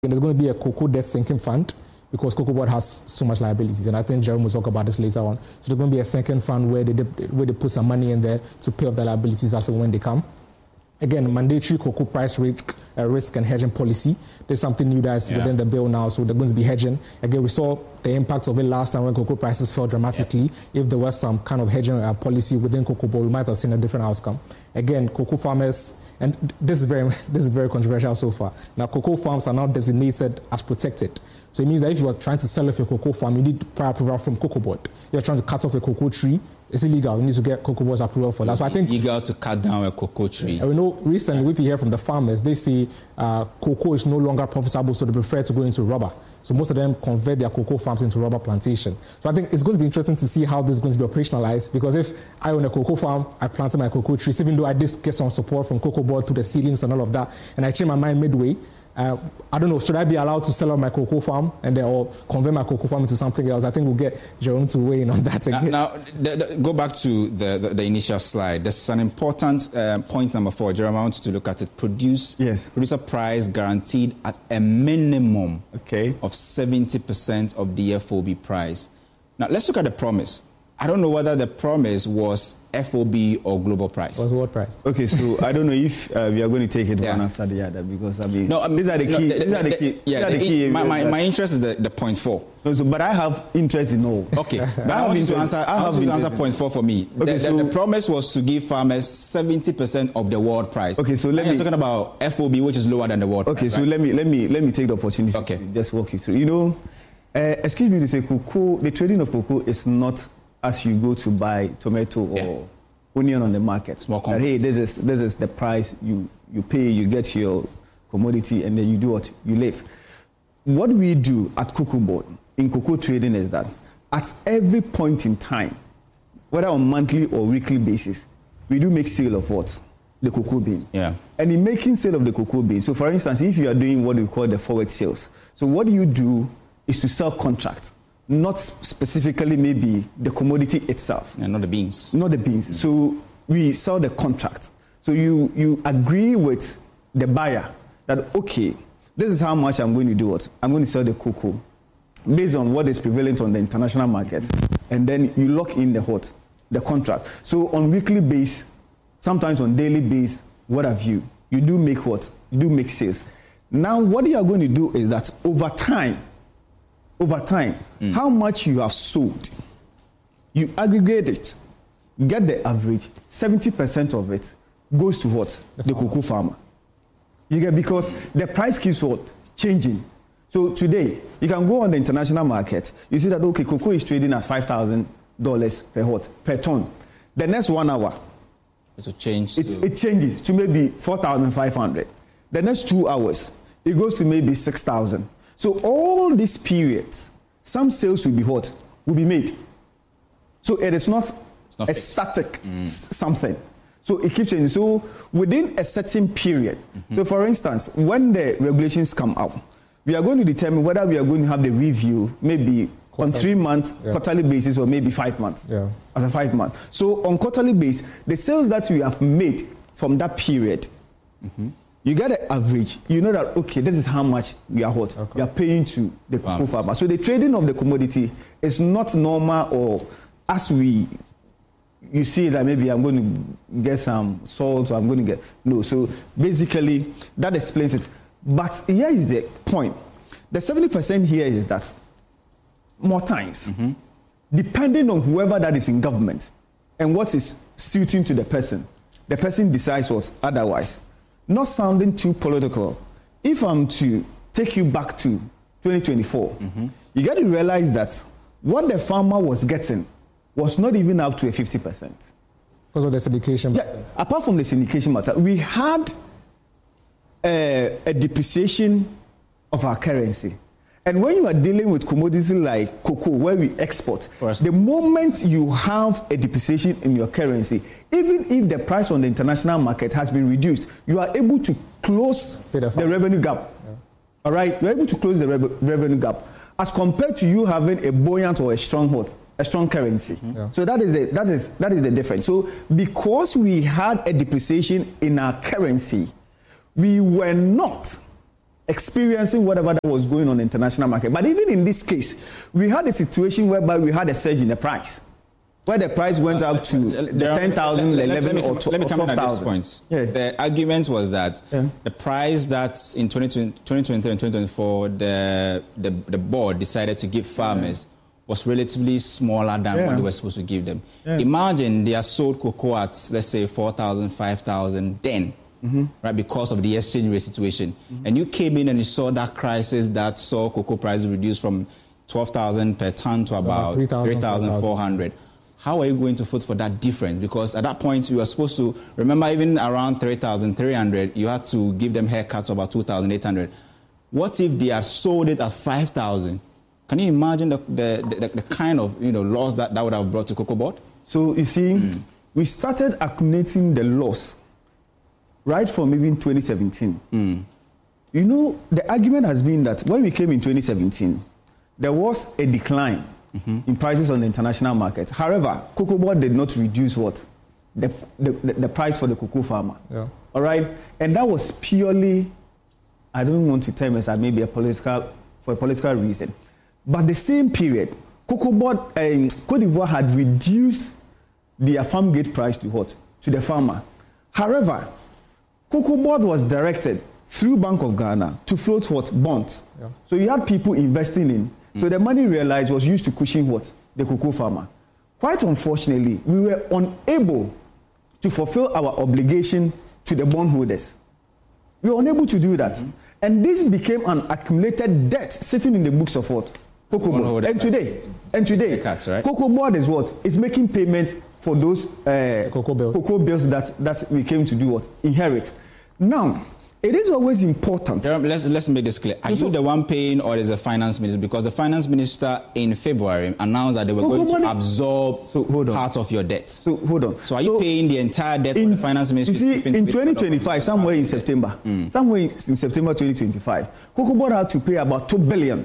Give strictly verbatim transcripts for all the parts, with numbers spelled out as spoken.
there's going to be a cocoa debt sinking fund because Cocoa Board has so much liabilities, and I think Jerome will talk about this later on. So there's going to be a sinking fund where they where they put some money in there to pay off the liabilities as and when they come. Again, mandatory cocoa price risk, uh, risk and hedging policy. There's something new that's yeah. within the bill now, so they're going to be hedging. Again, we saw the impact of it last time when cocoa prices fell dramatically. Yeah. If there was some kind of hedging uh, policy within Cocoa Board, we might have seen a different outcome. Again, cocoa farmers, and this is very this is very controversial so far. Now, cocoa farms are now designated as protected. So it means that if you are trying to sell off your cocoa farm, you need prior approval from Cocoa Board. You're trying to cut off a cocoa tree, it's illegal. You need to get Cocoa Board's approval for that. So I think illegal to cut down a cocoa tree. And we know recently, if you hear from the farmers, they say uh, cocoa is no longer profitable, so they prefer to go into rubber. So most of them convert their cocoa farms into rubber plantation. So I think it's going to be interesting to see how this is going to be operationalized, because if I own a cocoa farm, I planted my cocoa trees, even though I did get some support from Cocoa Board through the ceilings and all of that, and I changed my mind midway, Uh, I don't know, should I be allowed to sell out my cocoa farm and then, or convert my cocoa farm into something else? I think we'll get Jerome to weigh in on that again. Now, now the, the, go back to the, the, the initial slide. This is an important uh, point number four. Jerome, I want you to look at it. Produce, yes. Producer price guaranteed at a minimum okay. of seventy percent of the F O B price. Now, let's look at the promise. I don't know whether the promise was F O B or global price. Was what price? Okay, so I don't know if uh, we are going to take it yeah. one after the other, because I mean, no, I mean these are the key. No, the, these are the, the key. Yeah, the, the, key. My, my, my interest is the, the point four. No, so, but I have interest in all. Okay, but I, I want you to answer. I, I have to answer point four for me. Okay, the, so the, the promise was to give farmers seventy percent of the world price. Okay, so let and me. You're talking about F O B, which is lower than the world. Okay, price, so right? let me let me let me take the opportunity okay. to just walk you through. You know, uh, excuse me to say, cocoa. The trading of cocoa is not as you go to buy tomato or yeah. onion on the market. Small that, hey, this is this is the price you, you pay, you get your commodity, and then you do what? You live. What we do at Cocoa Board in cocoa trading is that at every point in time, whether on monthly or weekly basis, we do make sale of what? The cocoa bean. Yeah. And in making sale of the cocoa bean, so for instance, if you are doing what we call the forward sales, so what you do is to sell contract. Not specifically maybe the commodity itself. Yeah, not the beans. Not the beans. Mm-hmm. So we sell the contract. So you, you agree with the buyer that, okay, this is how much I'm going to do it. I'm going to sell the cocoa based on what is prevalent on the international market. Mm-hmm. And then you lock in the what? The contract. So on weekly base, sometimes on daily base, what have you? You do make what? You do make sales. Now what you are going to do is that over time, Over time, mm. how much you have sold, you aggregate it, get the average, seventy percent of it goes to what? The, the cocoa farmer. You get, because the price keeps what? Changing. So today, you can go on the international market, you see that, okay, cocoa is trading at five thousand dollars per what? Per ton. The next one hour, it will change. It, it changes to maybe four thousand five hundred. The next two hours, it goes to maybe six thousand. So all these periods, some sales will be what? Will be made. So it is not, not a fixed. static mm. something. So it keeps changing. So within a certain period, mm-hmm. so for instance, when the regulations come out, we are going to determine whether we are going to have the review maybe quarterly. on three months, yeah. quarterly basis, or maybe five months. Yeah. As a five months. So on quarterly basis, the sales that we have made from that period, mm-hmm. you get an average. You know that, okay, this is how much we are what? Okay. We are paying to the cocoa farmer. So the trading of the commodity is not normal, or as we, you see that maybe I'm going to get some salt or I'm going to get, no. So basically, that explains it. But here is the point. The seventy percent here is that more times, mm-hmm. depending on whoever that is in government and what is suiting to the person, the person decides what otherwise. Not sounding too political, if I'm to take you back to twenty twenty-four, mm-hmm. you got to realize that what the farmer was getting was not even up to a fifty percent. Because of the syndication matter. Yeah, apart from the syndication matter, we had a, a depreciation of our currency. And when you are dealing with commodities like cocoa, where we export, the moment you have a depreciation in your currency, even if the price on the international market has been reduced, you are able to close the, the revenue gap. Yeah. All right? You're able to close the re- revenue gap as compared to you having a buoyant or a strong what? A strong currency. Mm-hmm. Yeah. So that is, the, that, is, that is the difference. So because we had a depreciation in our currency, we were not experiencing whatever that was going on in the international market. But even in this case, we had a situation whereby we had a surge in the price, where the price went up to the ten thousand, eleven or twelve thousand. Let me come in at this point. Yeah. The argument was that yeah. the price that in twenty twenty-three and twenty twenty-four, the, the, the board decided to give farmers yeah. was relatively smaller than yeah. what they were supposed to give them. Yeah. Imagine they are sold cocoa at, let's say, four thousand, five thousand, then. Mm-hmm. Right, because of the exchange rate situation. Mm-hmm. And you came in and you saw that crisis that saw cocoa prices reduced from twelve thousand per ton to so about three thousand four hundred. How are you going to foot for that difference? Because at that point, you were supposed to, remember, even around three thousand three hundred, you had to give them haircuts of about two thousand eight hundred. What if they are sold it at five thousand? Can you imagine the, the, the, the kind of you know loss that that would have brought to Cocoa Board? So, you see, mm. we started accumulating the loss right from even twenty seventeen. Mm. You know, the argument has been that when we came in twenty seventeen, there was a decline mm-hmm. in prices on the international market. However, Cocoa Board did not reduce what? The, the, the price for the cocoa farmer. Yeah. All right? And that was purely, I don't want to term it as maybe a political, for a political reason. But the same period, Cocoa Board, um, Cote d'Ivoire had reduced their farm gate price to what? To the farmer. However, Cocoa Board was directed through Bank of Ghana to float what? Bonds. Yeah. So you had people investing in. Mm. So the money realized was used to cushion what? The cocoa farmer. Quite unfortunately, we were unable to fulfill our obligation to the bondholders. We were unable to do that. Mm-hmm. And this became an accumulated debt sitting in the books of what? Cocoa Board. And today, and today, cuts, right? Cocoa Board is what? It's making payment for those uh, cocoa bills, cocoa bills that, that we came to do what? Inherit. Now, it is always important. Let's, let's make this clear. Are so, you the one paying or is the finance minister? Because the finance minister in February announced that they were going to absorb so, part of your debt. So hold on. So are you so, paying the entire debt in, for the finance minister? You see, in twenty twenty-five, somewhere in September, mm. somewhere in September twenty twenty-five, Cocoa Board had to pay about two billion.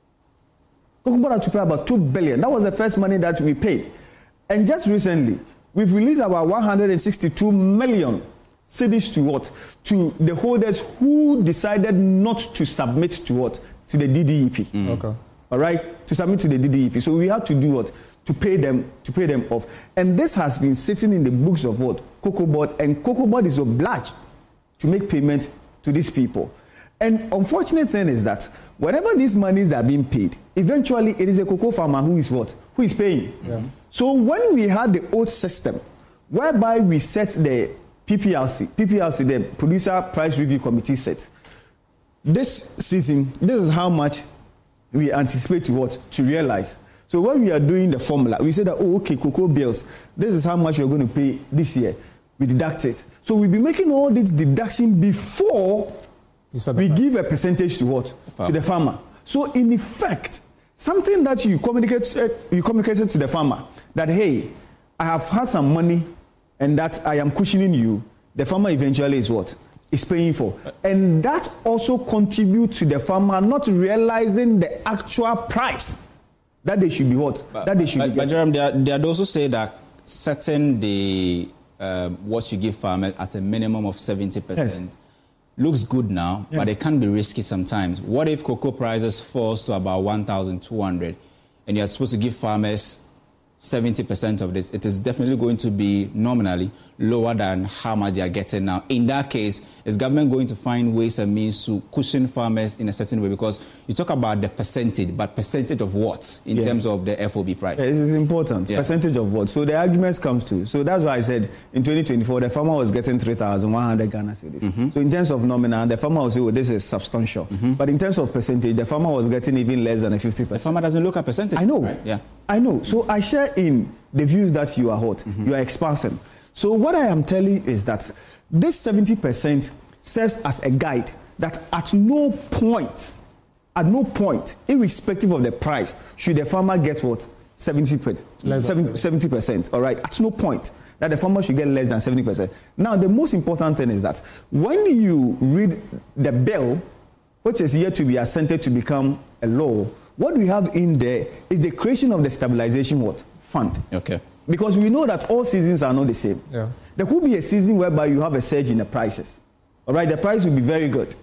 Cocoa Board had to pay about two billion. That was the first money that we paid. And just recently, we've released about one hundred sixty-two million cedis to what? To the holders who decided not to submit to what? To the D D E P. Mm. Okay. All right? To submit to the D D E P. So we had to do what? To pay them, to pay them off. And this has been sitting in the books of what? Cocoa Board. And Cocoa Board is obliged to make payment to these people. And unfortunate thing is that whenever these monies are being paid, eventually it is a cocoa farmer who is what? Who is paying. Yeah. So when we had the old system, whereby we set the P P L C, P P L C, the Producer Price Review Committee set, this season, this is how much we anticipate to what? To realize. So when we are doing the formula, we say that, oh, okay, cocoa bills, this is how much we're going to pay this year. We deduct it. So we'll be making all this deduction before we give a percentage to what? The to the farmer. So in effect, something that you communicate, you communicated to the farmer, that, hey, I have had some money and that I am cushioning you, the farmer eventually is what? Is paying for. And that also contributes to the farmer not realizing the actual price that they should be what? But, that they should but, be but Jerome, they, they also say that setting the uh, what you give farmers at a minimum of seventy percent yes. looks good now, yeah. but it can be risky sometimes. What if cocoa prices falls to about one thousand two hundred and you're supposed to give farmers seventy percent of this? It is definitely going to be nominally lower than how much they are getting now. In that case, is government going to find ways and means to cushion farmers in a certain way? Because you talk about the percentage, but percentage of what in yes. terms of the F O B price? It is important. Yeah. Percentage of what? So the arguments comes to. So that's why I said in twenty twenty-four, the farmer was getting three thousand one hundred Ghana cedis. Mm-hmm. So in terms of nominal, the farmer will say, oh, this is substantial. Mm-hmm. But in terms of percentage, the farmer was getting even less than a fifty percent. The farmer doesn't look at percentage. I know. Right? Yeah. I know. So I share in the views that you are hot, mm-hmm. you are expansive. So what I am telling is that this seventy percent serves as a guide that at no point, at no point, irrespective of the price, should the farmer get what? seventy percent. seventy percent, all right? At no point that the farmer should get less than seventy percent. Now, the most important thing is that when you read the bill, which is yet to be assented to become a law, what we have in there is the creation of the stabilization what? Fund. Okay. Because we know that all seasons are not the same. Yeah. There could be a season whereby you have a surge in the prices. All right, the price will be very good.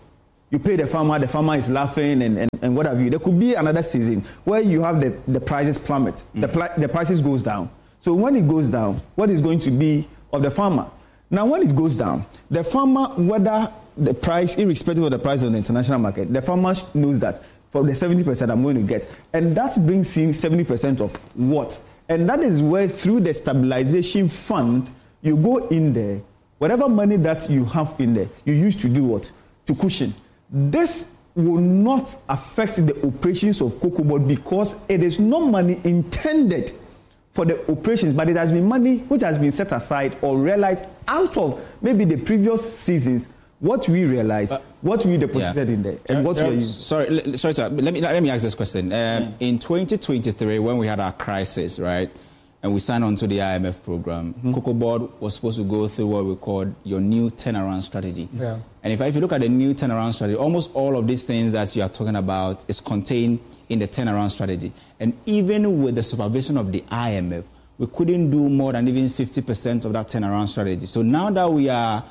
You pay the farmer, the farmer is laughing and, and, and what have you. There could be another season where you have the, the prices plummet. Mm. The, pli- the prices goes down. So when it goes down, what is going to be of the farmer? Now, when it goes down, the farmer, whether the price, irrespective of the price on the international market, the farmer knows that for the seventy percent I'm going to get. And that brings in seventy percent of what? And that is where, through the stabilization fund, you go in there, whatever money that you have in there, you use to do what? To cushion. This will not affect the operations of Cocoa Board because it is not money intended for the operations, but it has been money which has been set aside or realized out of maybe the previous seasons, what we realized, uh, what we deposited yeah. in there, and uh, what uh, we are using. Sorry, sorry, sir. Let me let me ask this question. Um, yeah. In twenty twenty-three, when we had our crisis, right, and we signed on to the I M F program, mm-hmm. Cocoa Board was supposed to go through what we called your new turnaround strategy. Yeah. And if, if you look at the new turnaround strategy, almost all of these things that you are talking about is contained in the turnaround strategy. And even with the supervision of the I M F, we couldn't do more than even fifty percent of that turnaround strategy. So now that we are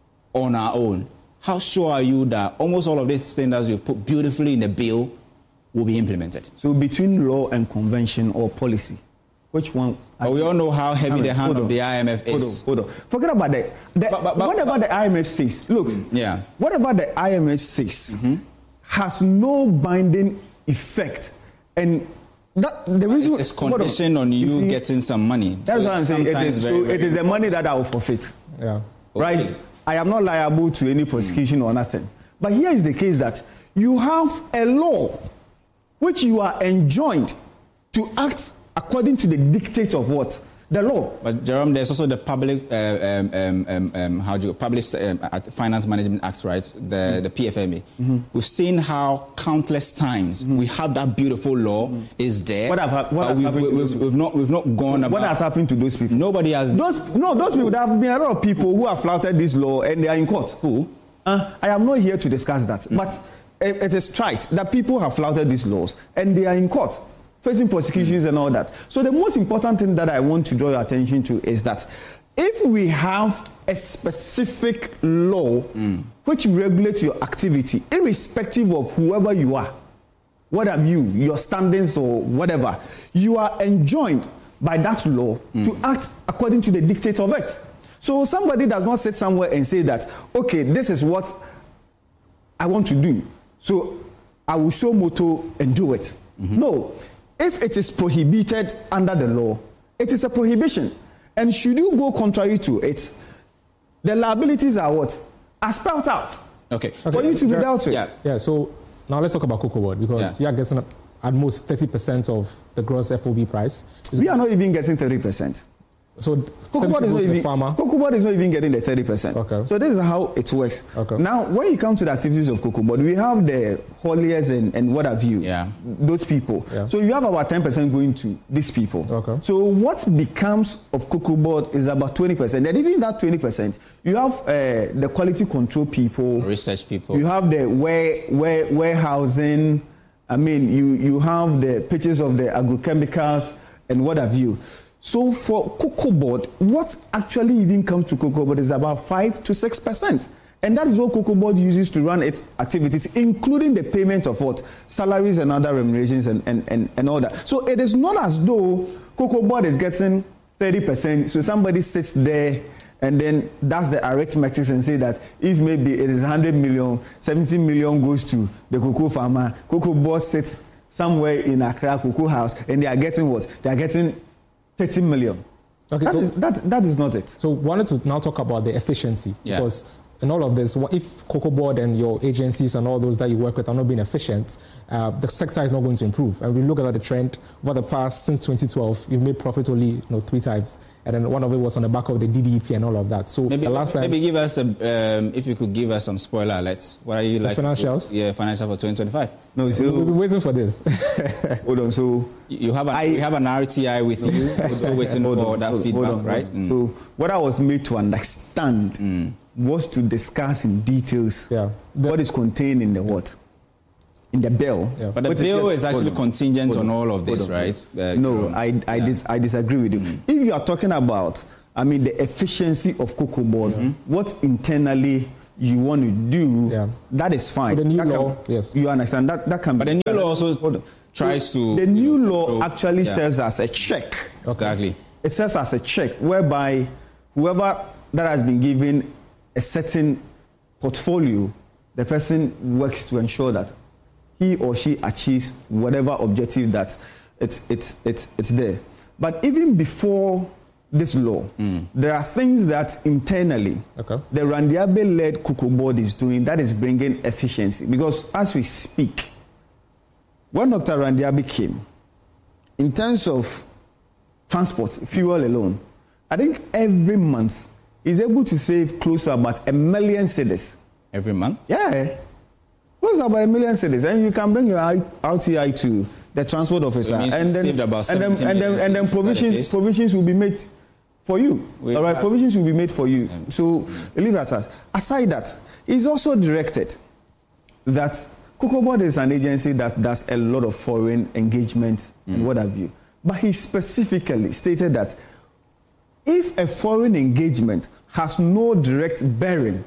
on our own, how sure are you that almost all of these standards you've put beautifully in the bill will be implemented? So between law and convention or policy, which one? But we all know how heavy the hand of the I M F is. Hold on, hold on. Forget about that. The, but, but, but, whatever but, the I M F says, look, yeah. whatever the I M F says mm-hmm. has no binding effect. And that, the reason... It's conditioned on, on you, you see, getting some money. That's so what I'm saying. It is, very, so very it is the money that I will forfeit. Yeah. Right? Okay. I am not liable to any prosecution mm. or nothing. But here is the case that you have a law which you are enjoined to act according to the dictate of what? The law. But Jerome, there's also the public, uh, um, um, um, um, how do you, Public um, Finance Management Act, right? The mm-hmm. the P F M A. Mm-hmm. We've seen how countless times mm-hmm. we have that beautiful law mm-hmm. is there. What have what has we, happened? We, to we've, we've not we've not gone what about. What has happened to those people? Nobody has. Those no, those people. There have been a lot of people who have flouted this law and they are in court. Who? Uh, I am not here to discuss that, mm-hmm. but it, it is trite that people have flouted these laws and they are in court, facing prosecutions mm. and all that. So the most important thing that I want to draw your attention to is that if we have a specific law mm. which regulates your activity, irrespective of whoever you are, what have you, your standings or whatever, you are enjoined by that law mm. to act according to the dictate of it. So somebody does not sit somewhere and say that, okay, this is what I want to do, so I will show motto and do it. Mm-hmm. No. If it is prohibited under the law, it is a prohibition. And should you go contrary to it, the liabilities are what? Are spelled out. Okay. For okay. you to be dealt with. Yeah. Yeah. So now let's talk about Cocoa Board because yeah. you are getting at most thirty percent of the gross F O B price. We are not even getting thirty percent. So Cocoa Board is not even Cocoa Board is not even getting the thirty percent. Okay. So this is how it works. Okay. Now, when you come to the activities of Cocoa Board, we have the hauliers and, and what have you. Yeah. Those people. Yeah. So you have about ten percent going to these people. Okay. So what becomes of Cocoa Board is about twenty percent. And even that twenty percent, you have uh, the quality control people, research people. You have the ware, ware, warehousing. I mean, you you have the pictures of the agrochemicals and what have you. So for Cocoa Board, what actually even comes to Cocoa Board is about five to six percent. And that is what Cocoa Board uses to run its activities, including the payment of what? Salaries and other remunerations and, and, and, and all that. So it is not as though Cocoa Board is getting thirty percent. So somebody sits there and then does the arithmetic and say that if maybe it is one hundred million, seventy million goes to the cocoa farmer, Cocoa Board sits somewhere in Accra Cocoa House and they are getting what? They are getting thirty million. Okay, that, so is, that, that is not it. So wanted to now talk about the efficiency yeah. because in all of this, if Cocoa Board and your agencies and all those that you work with are not being efficient, uh, the sector is not going to improve. And we look at the trend over the past, since twenty twelve, you've made profit only you know, three times. And then one of it was on the back of the D D E P and all of that. So maybe, the last maybe, time... Maybe give us, a, um, if you could give us some spoiler alerts. What are you like? Financials? Yeah, financial for twenty twenty-five. No, so, we've been waiting for this. Hold on, so... You have an, I, you have an R T I with you, still waiting for on, that hold, feedback, hold on, right? Mm. So what I was made to understand mm. was to discuss in details yeah. the, what is contained in the what? In the bill. Yeah. But the what bill is, is actually on, contingent on, on all of this, right? Uh, no, I, I, yeah. dis, I disagree with you. Mm. If you are talking about, I mean, the efficiency of Cocoa Board, mm-hmm. what internally you want to do, yeah. that is fine. But the new that law, can, yes. You understand? That that can but be... But the new law also tries so to... The new you know, law control, actually yeah. serves as a check. Okay. Exactly. It serves as a check whereby whoever that has been given a certain portfolio, the person works to ensure that he or she achieves whatever objective that it's, it's, it's, it's there. But even before this law, mm. there are things that internally okay. the Randiabe-led Cocoa Board is doing that is bringing efficiency. Because as we speak, when Doctor Randiabe came, in terms of transport, fuel alone, I think every month he's able to save close to about a million cedis. Every month? Yeah. Close to about a million cedis. And you can bring your R T I to the transport officer. So and, then, saved about and, then, and, then, and then provisions provisions will be made for you. Wait, all right, provisions will be made for you. Um, so leave us as. Aside that, he's also directed that Cocoa Board is an agency that does a lot of foreign engagement mm. and what have you. But he specifically stated that if a foreign engagement has no direct bearing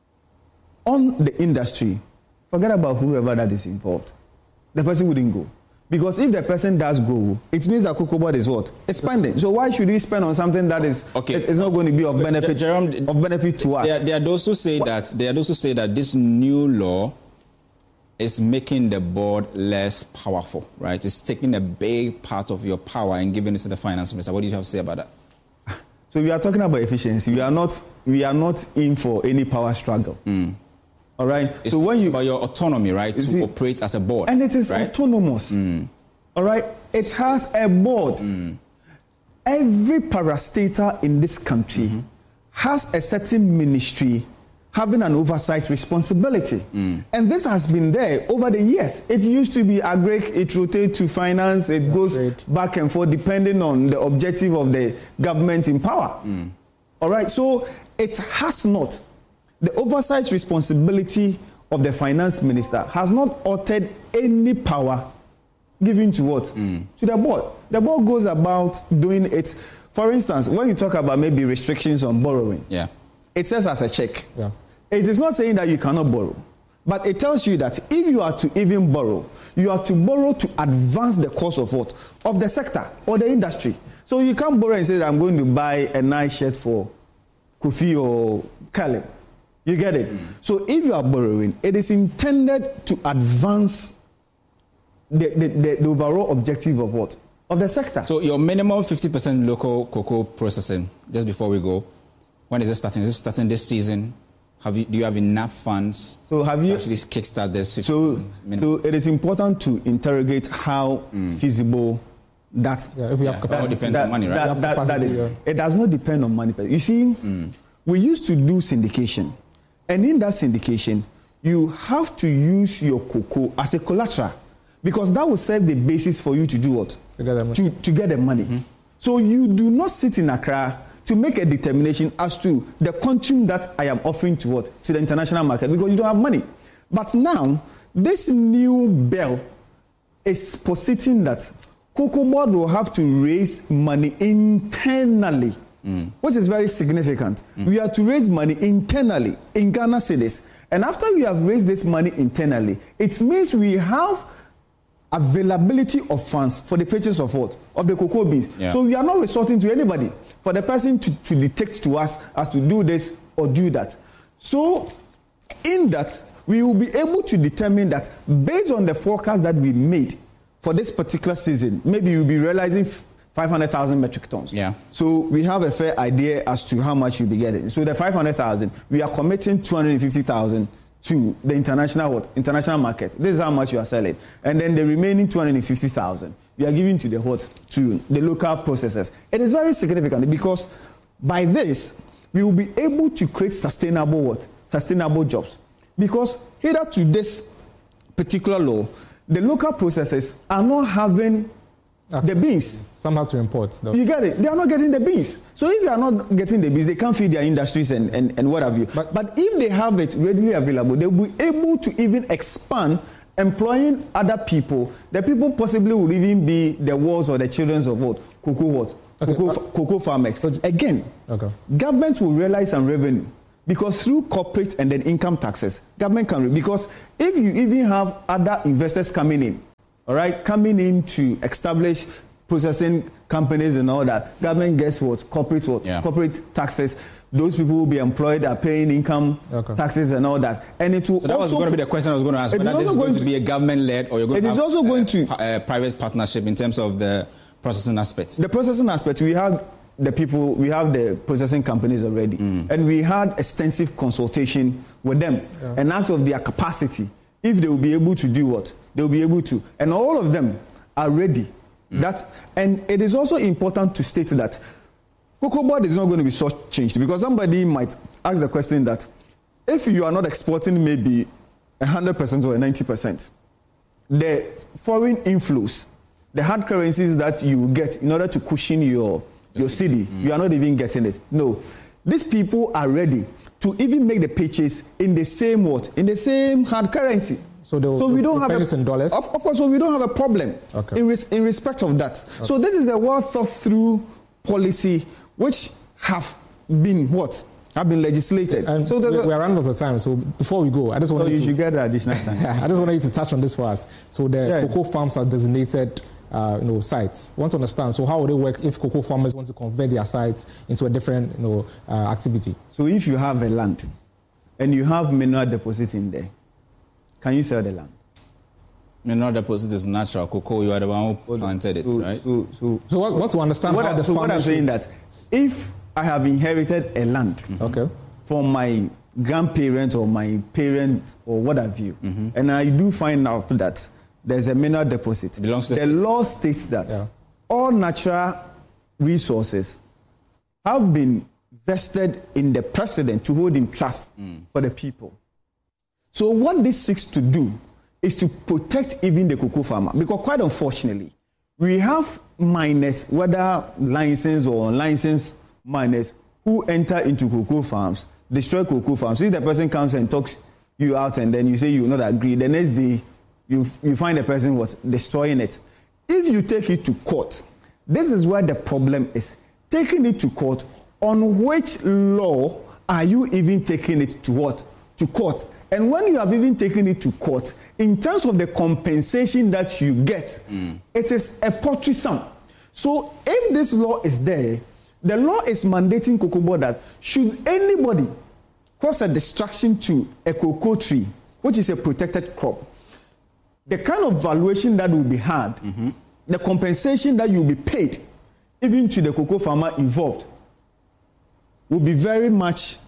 on the industry, forget about whoever that is involved. The person wouldn't go. Because if the person does go, it means that Cocoa Board is what? Expanding. So why should we spend on something that is okay. It's not going to be of benefit, Jerome, of benefit to us? There, there are those who say what? that there are those who say that this new law is making the board less powerful, right? It's taking a big part of your power and giving it to the finance minister. What do you have to say about that? So we are talking about efficiency. We are not we are not in for any power struggle. Mm. All right. It's so when you about your autonomy, right, to see, operate as a board, and it is right? autonomous. Mm. All right. It has a board. Mm. Every parastatal in this country mm-hmm. has a certain ministry having an oversight responsibility, mm. and this has been there over the years. It used to be agric, it rotates to finance, it That's goes great. back and forth depending on the objective of the government in power. Mm. All right. So it has not. The oversight responsibility of the finance minister has not altered any power given to what? Mm. To the board. The board goes about doing it. For instance, when you talk about maybe restrictions on borrowing, yeah. it says as a check. Yeah. It is not saying that you cannot borrow, but it tells you that if you are to even borrow, you are to borrow to advance the course of what? Of the sector or the industry. So you can't borrow and say that I'm going to buy a nice shirt for Kofi or Caleb. You get it? Mm. So if you are borrowing, it is intended to advance the, the, the, the overall objective of what? Of the sector. So your minimum fifty percent local cocoa processing, just before we go, when is it starting? Is it starting this season? Have you, do you have enough funds so have you, to actually kickstart this? So, so it is important to interrogate how mm. feasible that... Yeah, if we have yeah, capacity. It depends that, on money, right? That, that, capacity, that is, yeah. It does not depend on money. You see, mm. we used to do syndication. And in that syndication, you have to use your cocoa as a collateral because that will serve the basis for you to do what? To get the money. To, to get the money. Mm-hmm. So you do not sit in Accra to make a determination as to the quantum that I am offering to what? To the international market because you don't have money. But now, this new bill is positing that Cocoa Board will have to raise money internally. Mm. Which is very significant. Mm. We are to raise money internally in Ghana cedis. And after we have raised this money internally, it means we have availability of funds for the purchase of what? Of the cocoa beans. Yeah. So we are not resorting to anybody for the person to, to dictate to us as to do this or do that. So in that, we will be able to determine that based on the forecast that we made for this particular season, maybe you'll be realizing five hundred thousand metric tons. Yeah. So we have a fair idea as to how much you'll be getting. So the five hundred thousand, we are committing two hundred fifty thousand to the international what? International market. This is how much you are selling. And then the remaining two hundred fifty thousand, we are giving to the what? To the local processors. It is very significant because by this, we will be able to create sustainable what? Sustainable jobs. Because hither to this particular law, the local processors are not having That's the beans. Some have to import. Though. You get it? They are not getting the beans. So if you are not getting the beans, they can't feed their industries and, and, and what have you. But, but if they have it readily available, they will be able to even expand employing other people. The people possibly will even be the wards or the children of what? Cocoa what? Okay. Cocoa, cocoa farmers. So, again, okay. Government will realize some revenue. Because through corporate and then income taxes, government can, because if you even have other investors coming in, all right, coming in to establish processing companies and all that, government gets what? Corporate what? Yeah. Corporate taxes. Those people will be employed, are paying income okay. taxes and all that. And it will so that also was going to be the question I was going to ask. Whether this is going to, to be a government-led or you're going it to is have also going a, to a private partnership in terms of the processing aspects. The processing aspect, we have the people, we have the processing companies already. Mm. And we had extensive consultation with them yeah. and asked of their capacity, if they will be able to do what? They will be able to. And all of them are ready. Mm. That's, and it is also important to state that Cocoa Board is not going to be short-changed, because somebody might ask the question that if you are not exporting maybe one hundred percent or ninety percent, the foreign inflows, the hard currencies that you get in order to cushion your your city, mm. you are not even getting it. No. These people are ready to even make the purchase in the same what? In the same hard currency. So, so we don't have a, in dollars? Of, of course, so we don't have a problem okay. in, res, in respect of that. Okay. So this is a well thought through policy which have been what? Have been legislated. And so we, we are running out of time. So before we go, I just want no, you you to, should get the additional time. I just wanted you to touch on this for us. So the yeah. cocoa farms are designated Uh, you know, sites. I want to understand, so how would it work if cocoa farmers want to convert their sites into a different, you know, uh, activity? So if you have a land and you have mineral deposit in there, can you sell the land? Mineral deposit is natural. Cocoa, you are the one who planted it, so, right? So, so, so what, what's to understand what how I, the so what I'm should... saying that if I have inherited a land mm-hmm. okay. from my grandparents or my parent or what have you, mm-hmm. and I do find out that there's a mineral deposit. It belongs to the the law states that yeah. all natural resources have been vested in the president to hold in trust mm. for the people. So what this seeks to do is to protect even the cocoa farmer, because quite unfortunately, we have miners, whether licensed or unlicensed miners, who enter into cocoa farms, destroy cocoa farms. If the person comes and talks you out and then you say you will not agree, the next day You, you find the person was destroying it. If you take it to court, this is where the problem is. Taking it to court, on which law are you even taking it to what? To court. And when you have even taken it to court, in terms of the compensation that you get, mm. it is a paltry sum. So if this law is there, the law is mandating Cocoa Board that should anybody cause a destruction to a cocoa tree, which is a protected crop, the kind of valuation that will be had, mm-hmm. the compensation that you will be paid, even to the cocoa farmer involved, will be very much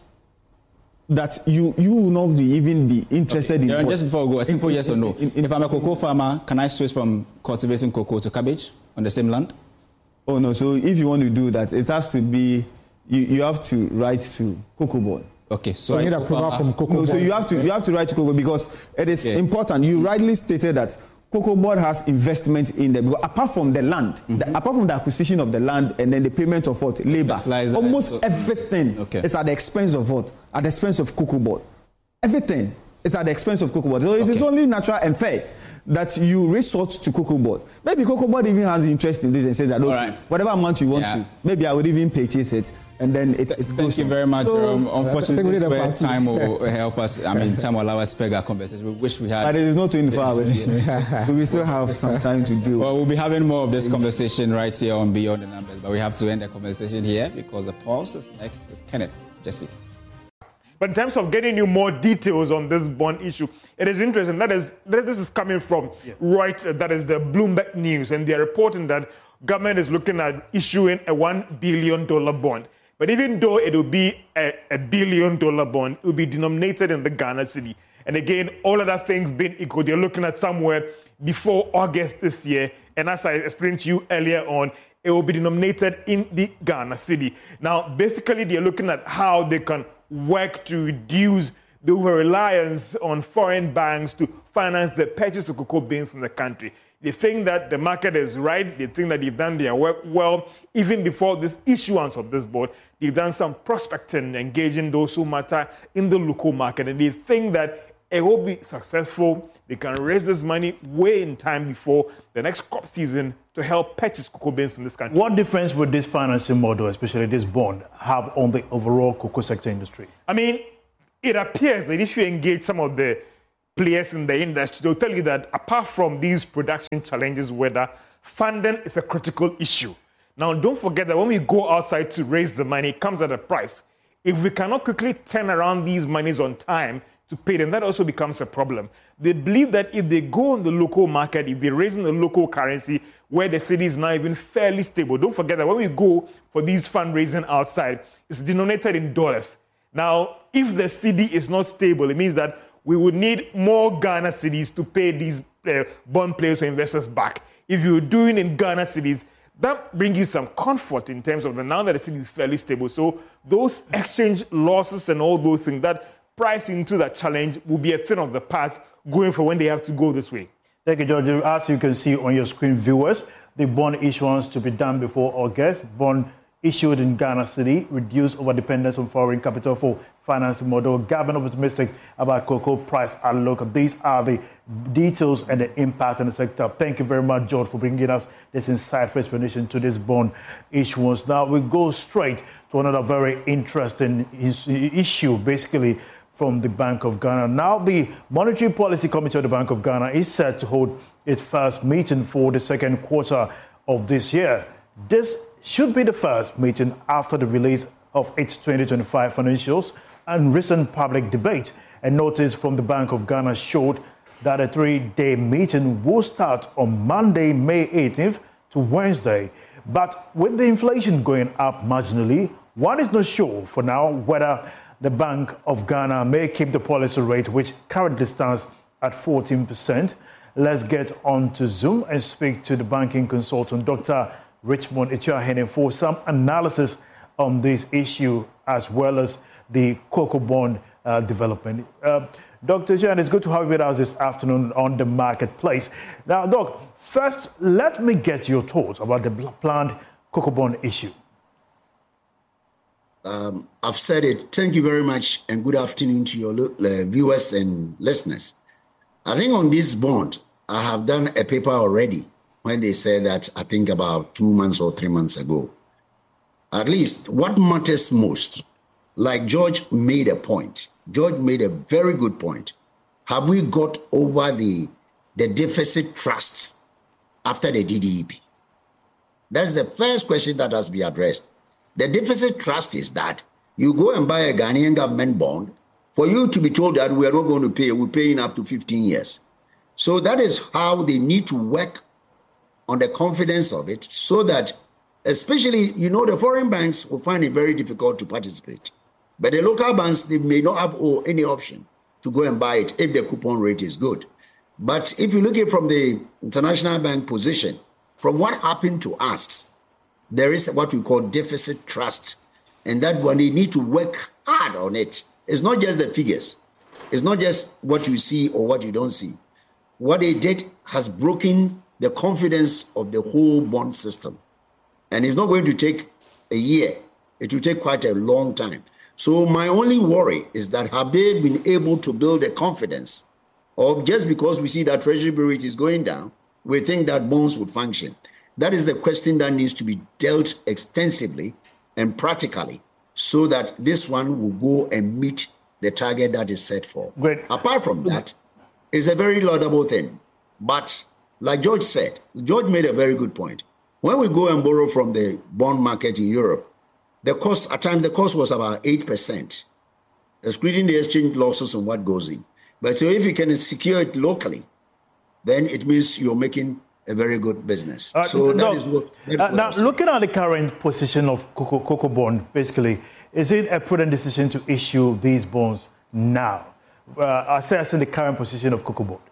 that you you will not even be interested okay. in. Just before we go, a simple in, yes or no. In, in, if I'm a cocoa farmer, can I switch from cultivating cocoa to cabbage on the same land? Oh no, so if you want to do that, it has to be, you, you have to write to Cocoa Board. Okay, so, so I need approval from Cocoa Board. No, so you have to you have to write to Cocoa, because it is yeah. important. You rightly stated that Cocoa Board has investment in them, because apart from the land, mm-hmm. the, apart from the acquisition of the land and then the payment of what labor, almost so, everything okay. is at the expense of what at the expense of Cocoa Board. Everything is at the expense of Cocoa Board. So it okay. is only natural and fair that you resort to Cocoa Board. Maybe Cocoa Board even has interest in this and says that okay, right. whatever amount you want yeah. to, maybe I would even purchase it. And then it, it Thank you very much, so, Jerome. Unfortunately, this way time will help us. I mean, time will allow us to peg our conversation. We wish we had. But it is not twenty-four hours here. So we still have some time to do. Well, we'll be having more of this conversation right here on Beyond the Numbers. But we have to end the conversation here because the pulse is next with Kenneth Jesse. But in terms of getting you more details on this bond issue, it is interesting. That is, this is coming from yeah. right. That is the Bloomberg News, and they are reporting that government is looking at issuing a one billion dollar bond. But even though it will be a, a billion dollar bond, it will be denominated in the Ghana cedi. And again, all other things being equal, they're looking at somewhere before August this year. And as I explained to you earlier on, it will be denominated in the Ghana cedi. Now, basically, they're looking at how they can work to reduce the over-reliance on foreign banks to finance the purchase of cocoa beans in the country. They think that the market is right. They think that they've done their work well. Even before this issuance of this board, they've done some prospecting, engaging those who matter in the local market. And they think that it will be successful. They can raise this money way in time before the next crop season to help purchase cocoa beans in this country. What difference would this financing model, especially this bond, have on the overall cocoa sector industry? I mean, it appears that if you engage some of the players in the industry, they'll tell you that apart from these production challenges, whether funding is a critical issue. Now, don't forget that when we go outside to raise the money, it comes at a price. If we cannot quickly turn around these monies on time to pay them, that also becomes a problem. They believe that if they go on the local market, if they raise in the local currency, where the city is now even fairly stable, don't forget that when we go for these fundraising outside, it's denominated in dollars. Now, if the C D is not stable, it means that we would need more Ghana cedis to pay these uh, bond players or investors back. If you're doing in Ghana cedis, that brings you some comfort in terms of the now that the city is fairly stable. So those exchange losses and all those things that price into that challenge will be a thing of the past going for when they have to go this way. Thank you, George. As you can see on your screen, viewers, the bond issuance to be done before August. Bond issued in Ghana City, reduce over-dependence on foreign capital for financing model. Government optimistic about cocoa price outlook. These are the details and the impact on the sector. Thank you very much, George, for bringing us this insightful explanation to this bond issuance. Now we go straight to another very interesting is- issue, basically from the Bank of Ghana. Now the Monetary Policy Committee of the Bank of Ghana is set to hold its first meeting for the second quarter of this year. This should be the first meeting after the release of its twenty twenty-five financials and recent public debate. A notice from the Bank of Ghana showed that a three-day meeting will start on Monday, May eighteenth to Wednesday. But with the inflation going up marginally, one is not sure for now whether the Bank of Ghana may keep the policy rate, which currently stands at fourteen percent. Let's get on to Zoom and speak to the banking consultant, Doctor Richmond Echiahene, for some analysis on this issue as well as the cocoa bond uh, development. Uh, Doctor Echiahene, it's good to have you with us this afternoon on the marketplace. Now, Doc, first, let me get your thoughts about the planned cocoa bond issue. Um, I've said it. Thank you very much, and good afternoon to your uh, viewers and listeners. I think on this bond, I have done a paper already when they said that, I think about two months or three months ago. At least what matters most, like George made a point. George made a very good point. Have we got over the, the deficit trusts after the D D E P? That's the first question that has to be addressed. The deficit trust is that you go and buy a Ghanaian government bond for you to be told that we are not going to pay, we're paying up to fifteen years. So that is how they need to work on the confidence of it so that, especially, you know, the foreign banks will find it very difficult to participate. But the local banks, they may not have oh, any option to go and buy it if the coupon rate is good. But if you look at it from the international bank position, from what happened to us, there is what we call deficit trust. And that one, they need to work hard on it. It's not just the figures. It's not just what you see or what you don't see. What they did has broken the confidence of the whole bond system. And it's not going to take a year. It will take quite a long time. So my only worry is that have they been able to build a confidence, or just because we see that treasury rate is going down, we think that bonds would function? That is the question that needs to be dealt extensively and practically so that this one will go and meet the target that is set for. Great. Apart from that, it's a very laudable thing. But like George said, George made a very good point. When we go and borrow from the bond market in Europe, the cost, at times the cost was about eight percent, excluding the exchange losses and what goes in. But so if you can secure it locally, then it means you're making a very good business. Uh, so no, that is what, that is uh, what now, looking at the current position of cocoa, cocoa bond, basically, is it a prudent decision to issue these bonds now? Uh, assessing the current position of cocoa bond.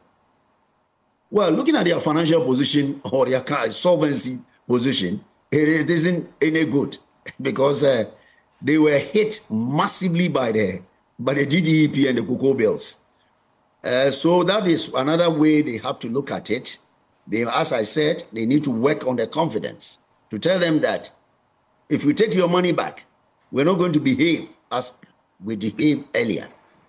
Well, looking at their financial position or their solvency position, it isn't any good because uh, they were hit massively by the by the D D E P and the cocoa bills. Uh, so that is another way they have to look at it. They, as I said, they need to work on their confidence to tell them that if we take your money back, we're not going to behave as we behaved earlier.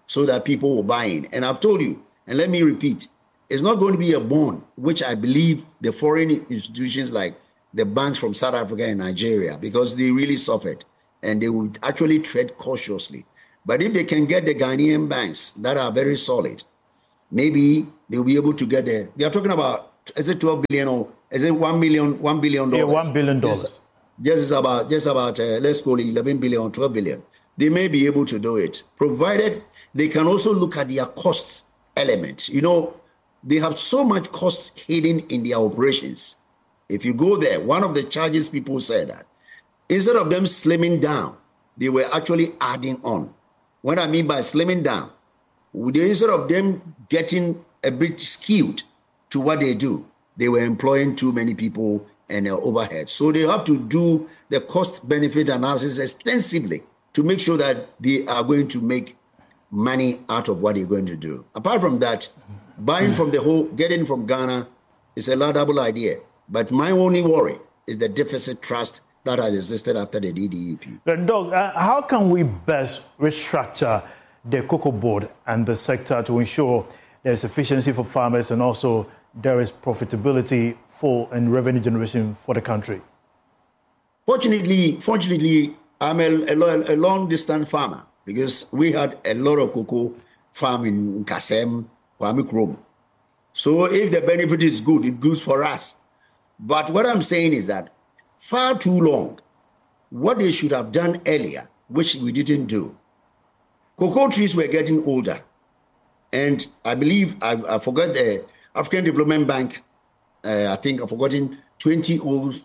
so that people will buy in. And I've told you, and let me repeat, it's not going to be a bond, which I believe the foreign institutions like the banks from South Africa and Nigeria, because they really suffered and they will actually tread cautiously. But if they can get the Ghanaian banks that are very solid, maybe they'll be able to get the, they are talking about, is it twelve billion or is it one million, one billion dollars? Yeah, one billion dollars. Just, just about, just about, uh, let's call it eleven billion or twelve billion. They may be able to do it, provided they can also look at their costs element. You know, they have so much cost hidden in their operations. If you go there, one of the charges people said that instead of them slimming down, they were actually adding on. What I mean by slimming down, they, instead of them getting a bit skewed to what they do, they were employing too many people and their overhead. So they have to do the cost-benefit analysis extensively to make sure that they are going to make money out of what they're going to do. Apart from that, buying from the whole, getting from Ghana is a laudable idea. But my only worry is the deficit trust that has existed after the D D E P. Doug, uh, how can we best restructure the cocoa board and the sector to ensure there's efficiency for farmers and also there is profitability for and revenue generation for the country? Fortunately, fortunately, I'm a, a, a long-distance farmer because we had a lot of cocoa farm in Kasem, Kwame Krom. So if the benefit is good, it's good for us. But what I'm saying is that far too long, what they should have done earlier, which we didn't do, cocoa trees were getting older. And I believe, I, I forgot the African Development Bank, uh, I think I've forgotten, twenty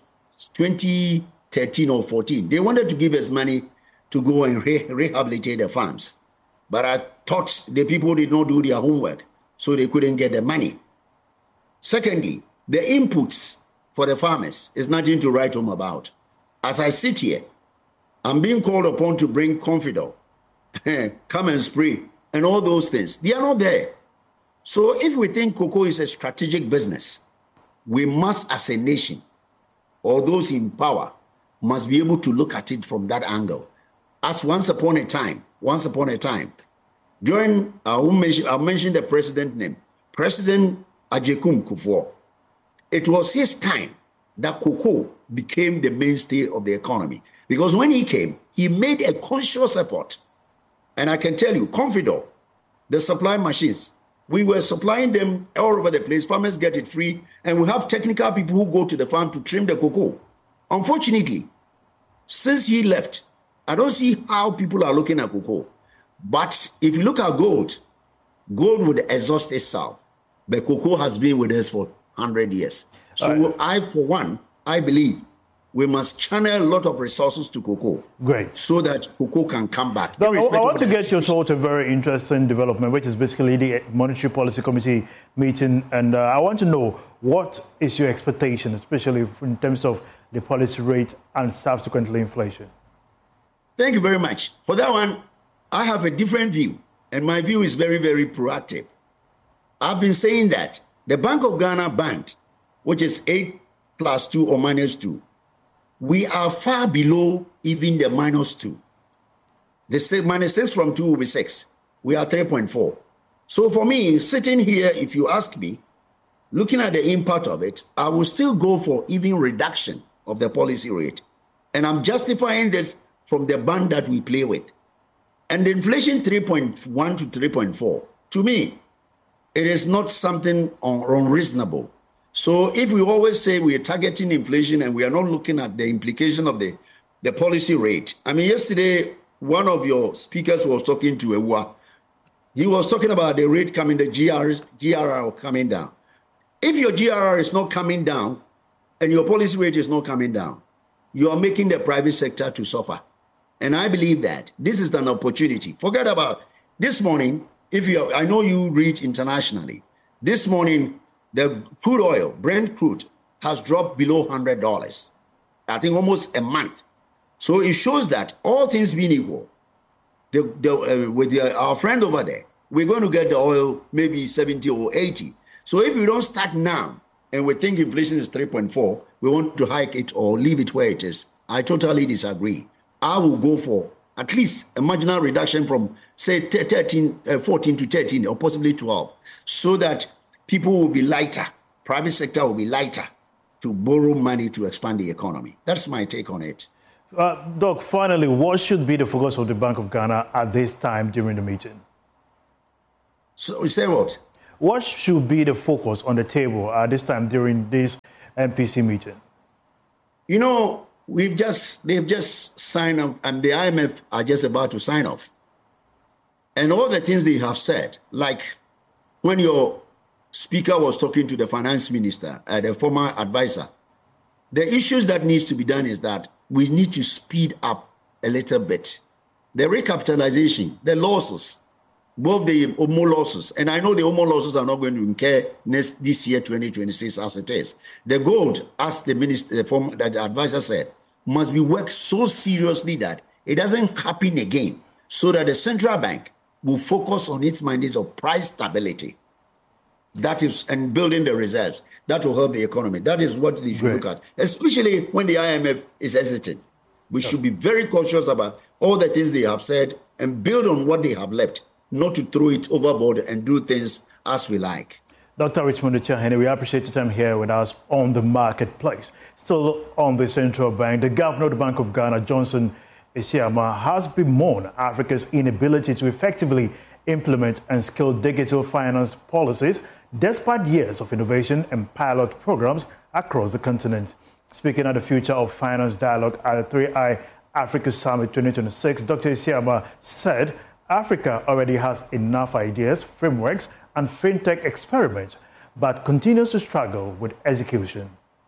thirteen or fourteen. They wanted to give us money to go and re rehabilitate the farms. But I thought the people did not do their homework, so they couldn't get the money. Secondly, the inputs for the farmers is nothing to write home about. As I sit here, I'm being called upon to bring Confidor, come and spray, and all those things. They are not there. So if we think cocoa is a strategic business, we must, as a nation, or those in power, must be able to look at it from that angle. As once upon a time, once upon a time, during, I will mention, I'll mention the president name, President Agyekum Kufuor. It was his time that cocoa became the mainstay of the economy. Because when he came, he made a conscious effort. And I can tell you, Confidor, the supply machines, we were supplying them all over the place. Farmers get it free. And we have technical people who go to the farm to trim the cocoa. Unfortunately, since he left, I don't see how people are looking at cocoa. But if you look at gold, gold would exhaust itself. But cocoa has been with us for one hundred years. So right. I, for one, I believe we must channel a lot of resources to cocoa. Great. So that cocoa can come back. Now, I want to get your thought on a very interesting development, which is basically the Monetary Policy Committee meeting. And uh, I want to know, what is your expectation, especially in terms of the policy rate and subsequently inflation? Thank you very much. For that one, I have a different view. And my view is very, very proactive. I've been saying that the Bank of Ghana band, which is eight plus two or minus two, we are far below even the minus two. The six, minus six from two will be six. We are three point four. So for me, sitting here, if you ask me, looking at the impact of it, I will still go for even reduction of the policy rate. And I'm justifying this from the band that we play with. And the inflation three point one to three point four, to me, it is not something un unreasonable. So if we always say we are targeting inflation and we are not looking at the implication of the, the policy rate. I mean, yesterday, one of your speakers was talking to Ewa. He was talking about the rate coming, the G R, G R R coming down. If your G R R is not coming down and your policy rate is not coming down, you are making the private sector to suffer. And I believe that this is an opportunity. Forget about this morning. If you, I know you read internationally. This morning, the crude oil, Brent crude, has dropped below one hundred dollars. I think almost a month. So it shows that all things being equal, the, the, uh, with the, our friend over there, we're going to get the oil maybe seventy or eighty. So if we don't start now and we think inflation is three point four, we want to hike it or leave it where it is, I totally disagree. I will go for at least a marginal reduction from, say, thirteen, uh, fourteen to thirteen, or possibly twelve, so that people will be lighter, private sector will be lighter to borrow money to expand the economy. That's my take on it. Uh, Doc, finally, what should be the focus of the Bank of Ghana at this time during the meeting? So, say what? What should be the focus on the table at this time during this M P C meeting? You know, we've just, they've just signed off, and the I M F are just about to sign off. And all the things they have said, like when your speaker was talking to the finance minister, uh, the former advisor, the issues that needs to be done is that we need to speed up a little bit. The recapitalization, the losses, both the O M O losses, and I know the O M O losses are not going to incur next, this year, twenty twenty-six, as it is. The gold, as the minister, the former the advisor said, must be worked so seriously that it doesn't happen again, so that the central bank will focus on its mandate of price stability. That is, and building the reserves. That will help the economy. That is what they should Great. look at, especially when the I M F is hesitant. We yeah. should be very cautious about all the things they have said and build on what they have left, not to throw it overboard and do things as we like. Doctor Richmond Ochiahene, we appreciate your time here with us on the marketplace. Still on the central bank, the governor of the Bank of Ghana, Johnson Isiama, has bemoaned Africa's inability to effectively implement and scale digital finance policies despite years of innovation and pilot programs across the continent. Speaking at the Future of Finance Dialogue at the three I Africa Summit twenty twenty-six, Doctor Isiama said Africa already has enough ideas, frameworks, and fintech experiments, but continues to struggle with execution.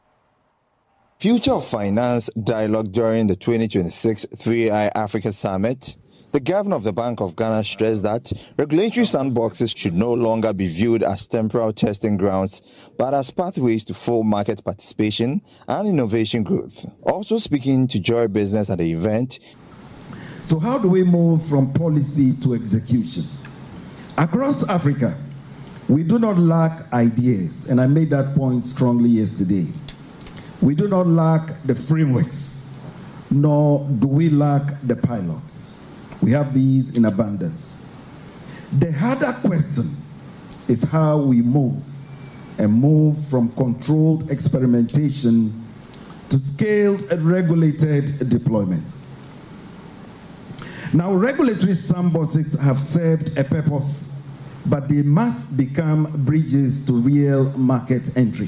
Future of Finance Dialogue during the twenty twenty-six three I Africa Summit. The governor of the Bank of Ghana stressed that regulatory sandboxes should no longer be viewed as temporal testing grounds, but as pathways to full market participation and innovation growth. Also speaking to Joy Business at the event. So how do we move from policy to execution? Across Africa, we do not lack ideas, and I made that point strongly yesterday. We do not lack the frameworks, nor do we lack the pilots. We have these in abundance. The harder question is how we move and move from controlled experimentation to scaled and regulated deployment. Now, regulatory sandboxes have served a purpose, but they must become bridges to real market entry.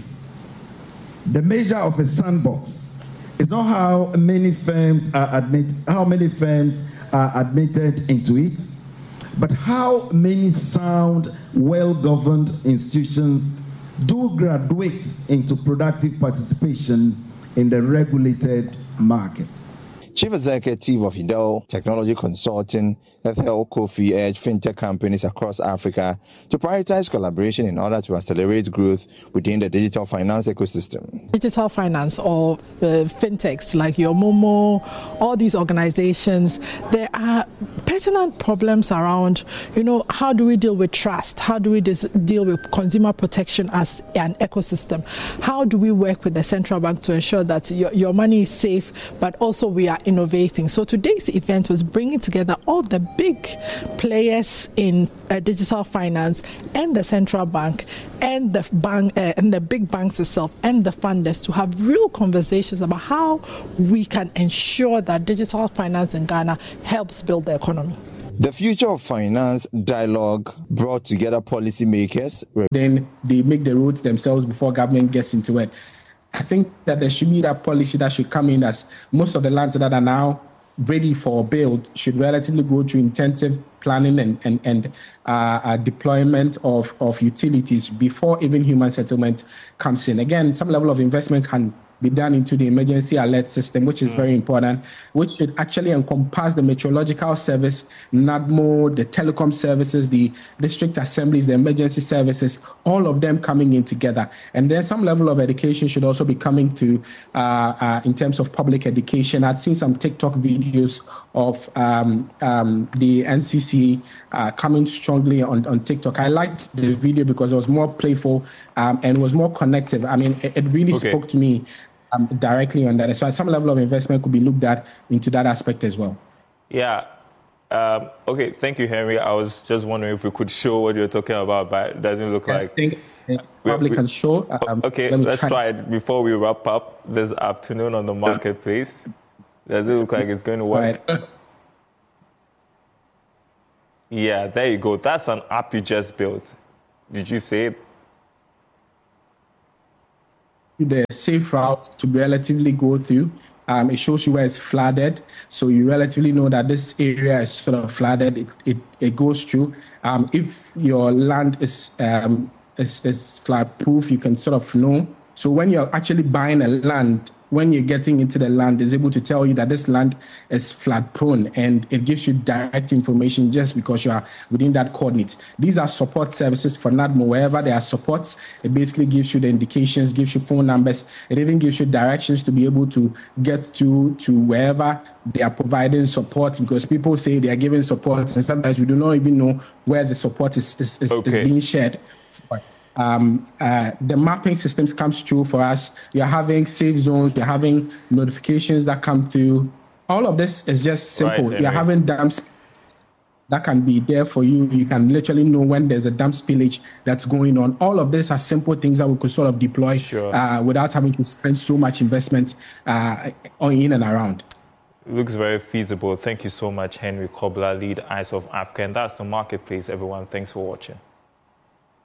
The measure of a sandbox is not how many firms are admit, how many firms are admitted into it, but how many sound, well-governed institutions do graduate into productive participation in the regulated market. Chief Executive of Hidel Technology Consulting, Ethel Kofi, urged fintech companies across Africa to prioritize collaboration in order to accelerate growth within the digital finance ecosystem. Digital finance or uh, fintechs like your Momo, all these organizations, there are pertinent problems around, you know, how do we deal with trust? How do we dis- deal with consumer protection as an ecosystem? How do we work with the central bank to ensure that your, your money is safe, but also we are innovating? So today's event was bringing together all the big players in uh, digital finance and the central bank and the bank uh, and the big banks itself and the funders to have real conversations about how we can ensure that digital finance in Ghana helps build the economy. The Future of Finance Dialogue brought together policymakers. Then they make the roads themselves before government gets into it. I think that there should be that policy that should come in, as most of the lands that are now ready for build should relatively go through intensive planning and, and, and uh, uh, deployment of, of utilities before even human settlement comes in. Again, some level of investment can be done into the emergency alert system, which is mm. very important, which should actually encompass the meteorological service, NADMO, the telecom services, the district assemblies, the emergency services, all of them coming in together. And then some level of education should also be coming through uh, uh, in terms of public education. I'd seen some TikTok videos of um, um, the N C C uh, coming strongly on, on TikTok. I liked the video because it was more playful um, and was more connective. I mean, it, it really okay. spoke to me Um, directly on that. So some level of investment could be looked at into that aspect as well. Yeah. Um, okay, thank you, Henry. I was just wondering if we could show what you're talking about, but it doesn't look yeah, like... I think uh, probably we, can show. Um, okay, let let's try, try it before we wrap up this afternoon on the marketplace. Does it look like it's going to work? Right. Yeah, there you go. That's an app you just built. Did you see it? The safe route to relatively go through. Um, it shows you where it's flooded, so you relatively know that this area is sort of flooded. It it, it goes through. Um, if your land is, um, is is flood proof, you can sort of know. So when you're actually buying a land, when you're getting into the land, it's able to tell you that this land is flood prone, and it gives you direct information just because you are within that coordinate. These are support services for NADMO. Wherever there are supports, it basically gives you the indications, gives you phone numbers. It even gives you directions to be able to get through to wherever they are providing support, because people say they are giving support, and sometimes we do not even know where the support is, is, is, okay. is being shared. Um, uh, the mapping systems comes through for us. You're having safe zones, you're having notifications that come through. All of this is just simple. Right, you're having dams that can be there for you. You can literally know when there's a dam spillage that's going on. All of this are simple things that we could sort of deploy sure. uh, without having to spend so much investment uh, on in and around. Looks very feasible. Thank you so much, Henry Kobler, lead Eyes of Africa. And that's the marketplace, everyone. Thanks for watching.